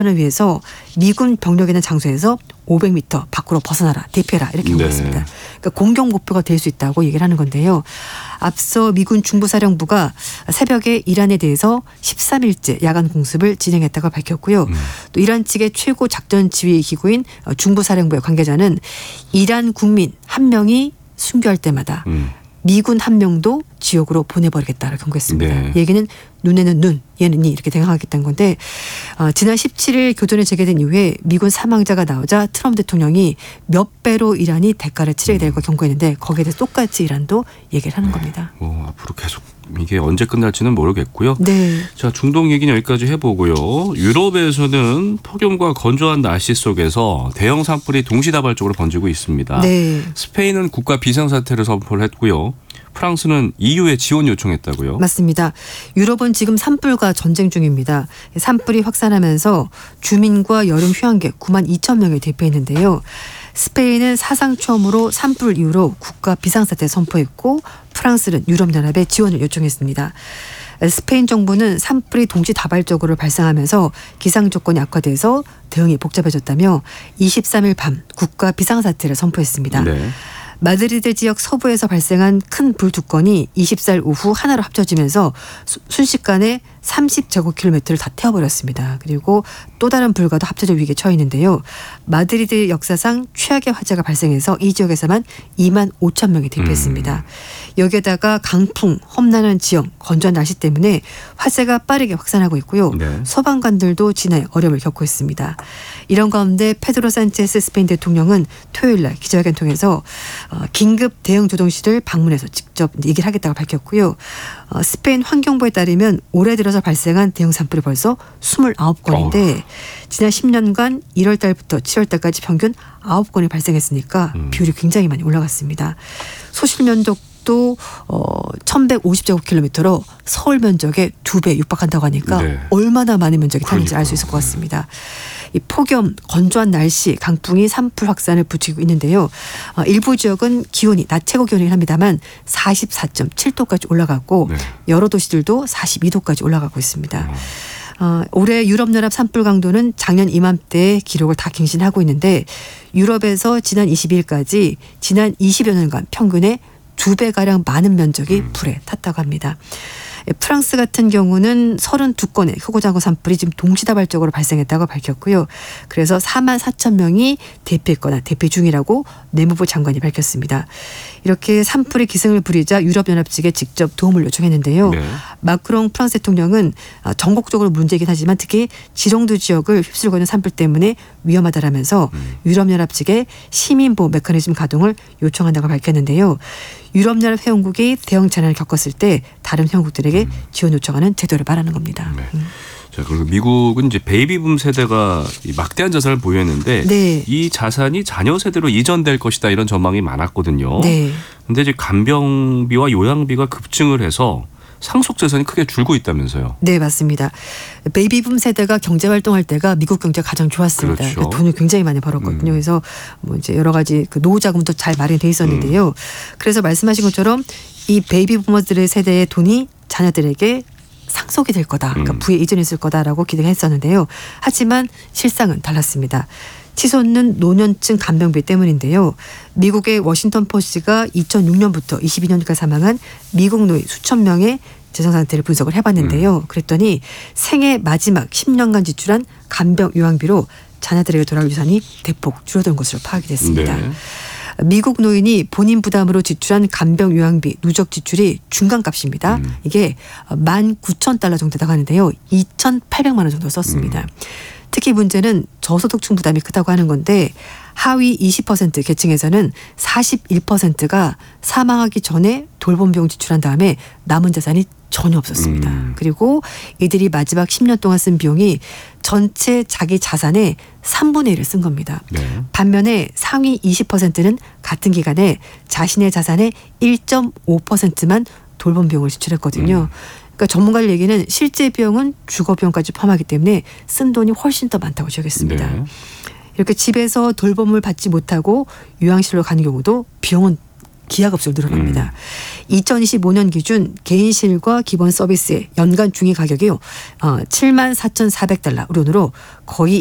을 위해서 미군 병력이 있는 장소에서 500m 밖으로 벗어나라, 대피해라 이렇게 요구했습니다. 네. 그러니까 공격 목표가 될 수 있다고 얘기를 하는 건데요. 앞서 미군 중부사령부가 새벽에 이란에 대해서 13일째 야간 공습을 진행했다고 밝혔고요. 또 이란 측의 최고 작전 지휘 기구인 중부사령부의 관계자는 이란 국민 한 명이 순교할 때마다 미군 한 명도 지옥으로 보내버리겠다를 경고했습니다. 네. 얘기는 눈에는 눈, 얘는 이 이렇게 대응하겠다는 건데 지난 17일 교전이 재개된 이후에 미군 사망자가 나오자 트럼프 대통령이 몇 배로 이란이 대가를 치르게 될 거 경고했는데 거기에 대해서 똑같이 이란도 얘기를 하는 겁니다. 앞으로 계속 이게 언제 끝날지는 모르겠고요. 네. 자, 중동 얘기는 여기까지 해보고요. 유럽에서는 폭염과 건조한 날씨 속에서 대형 산불이 동시다발적으로 번지고 있습니다. 네. 스페인은 국가 비상사태를 선포를 했고요. 프랑스는 EU에 지원 요청했다고요. 맞습니다. 유럽은 지금 산불과 전쟁 중입니다. 산불이 확산하면서 주민과 여름 휴양객 9만 2천 명을 대피했는데요. 스페인은 사상 처음으로 산불 이후로 국가 비상사태 선포했고 프랑스는 유럽연합에 지원을 요청했습니다. 스페인 정부는 산불이 동시다발적으로 발생하면서 기상 조건이 악화돼서 대응이 복잡해졌다며 23일 밤 국가 비상사태를 선포했습니다. 네. 마드리드 지역 서부에서 발생한 큰 불 두 건이 24일 오후 하나로 합쳐지면서 순식간에 30제곱킬로미터를 다 태워버렸습니다. 그리고 또 다른 불과도 합쳐질 위기에 처해 있는데요. 마드리드 역사상 최악의 화재가 발생해서 이 지역에서만 2만 5천 명이 대피했습니다. 여기에다가 강풍, 험난한 지형, 건조한 날씨 때문에 화재가 빠르게 확산하고 있고요. 네. 소방관들도 진화에 어려움을 겪고 있습니다. 이런 가운데 페드로 산체스 스페인 대통령은 토요일 날 기자회견 통해서 긴급 대응 조정실을 방문해서 직접 얘기를 하겠다고 밝혔고요. 스페인 환경부에 따르면 올해 들어서 발생한 대형 산불이 벌써 29건인데 지난 10년간 1월 달부터 7월 달까지 평균 9건이 발생했으니까 비율이 굉장히 많이 올라갔습니다. 소실 면적도 1150제곱킬로미터로 서울 면적의 2배 육박한다고 하니까 네. 얼마나 많은 면적이 타는지 알 수 있을 것 같습니다. 이 폭염, 건조한 날씨, 강풍이 산불 확산을 부추기고 있는데요. 일부 지역은 기온이 낮 최고 기온이긴 합니다만 44.7도까지 올라갔고 네. 여러 도시들도 42도까지 올라가고 있습니다. 올해 유럽연합 산불 강도는 작년 이맘때 기록을 다 갱신하고 있는데 유럽에서 지난 22일까지 지난 20여 년간 평균의 2배가량 많은 면적이 불에 탔다고 합니다. 프랑스 같은 경우는 32건의 크고작은 산불이 지금 동시다발적으로 발생했다고 밝혔고요. 그래서 4만 4천 명이 대피했거나 대피 중이라고 내무부 장관이 밝혔습니다. 이렇게 산불이 기승을 부리자 유럽연합 측에 직접 도움을 요청했는데요. 네. 마크롱 프랑스 대통령은 전국적으로 문제이긴 하지만 특히 지정도 지역을 휩쓸고 있는 산불 때문에 위험하다라면서 유럽연합 측에 시민보호 메커니즘 가동을 요청한다고 밝혔는데요. 유럽연합 회원국이 대형 재난을 겪었을 때 다른 회원국들에게 지원 요청하는 제도를 말하는 겁니다. 네. 자, 그리고 미국은 이제 베이비붐 세대가 막대한 자산을 보유했는데 네. 이 자산이 자녀 세대로 이전될 것이다 이런 전망이 많았거든요. 네. 근데 이제 간병비와 요양비가 급증을 해서 상속 재산이 크게 줄고 있다면서요. 네, 맞습니다. 베이비붐 세대가 경제 활동할 때가 미국 경제가 가장 좋았습니다. 그렇죠. 돈을 굉장히 많이 벌었거든요. 그래서 뭐 이제 여러 가지 그 노후 자금도 잘 마련돼 있었는데요. 그래서 말씀하신 것처럼 이 베이비부머들의 세대의 돈이 자녀들에게 상속이 될 거다. 그러니까 부에 이전했을 거다라고 기대했었는데요. 하지만 실상은 달랐습니다. 치솟는 노년층 간병비 때문인데요. 미국의 워싱턴 포스트가 2006년부터 22년까지 사망한 미국 노인 수천 명의 재정 상태를 분석을 해봤는데요. 그랬더니 생애 마지막 10년간 지출한 간병 요양비로 자녀들에게 돌아올 유산이 대폭 줄어든 것으로 파악이 됐습니다. 네. 미국 노인이 본인 부담으로 지출한 간병 요양비 누적 지출이 중간값입니다. 이게 19,000달러 정도 되다고 하는데요. 2,800만 원 정도 썼습니다. 특히 문제는 저소득층 부담이 크다고 하는 건데 하위 20% 계층에서는 41%가 사망하기 전에 돌봄 비용 지출한 다음에 남은 재산이 전혀 없었습니다. 그리고 이들이 마지막 10년 동안 쓴 비용이 전체 자기 자산의 3분의 1을 쓴 겁니다. 네. 반면에 상위 20%는 같은 기간에 자신의 자산의 1.5%만 돌봄 비용을 지출했거든요. 그러니까 전문가들 얘기는 실제 비용은 주거 비용까지 포함하기 때문에 쓴 돈이 훨씬 더 많다고 지적했습니다. 네. 이렇게 집에서 돌봄을 받지 못하고 요양실로 가는 경우도 비용은 기하급수로 늘어납니다. 2025년 기준 개인실과 기본 서비스의 연간 중위 가격이요. 74,400달러, 우리 돈으로 거의